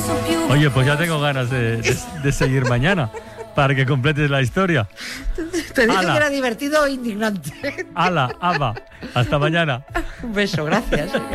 Oye, pues ya tengo ganas de seguir mañana para que completes la historia. Te dije que era divertido o indignante. Hala, Ava. Hasta mañana. Un beso, gracias.